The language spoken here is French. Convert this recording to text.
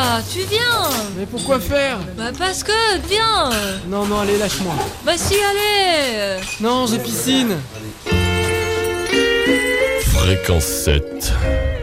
là, tu viens. Mais pourquoi faire? Bah parce que, viens. Non, allez, lâche-moi. Bah si, allez. Non, j'ai piscine. Fréquence 7.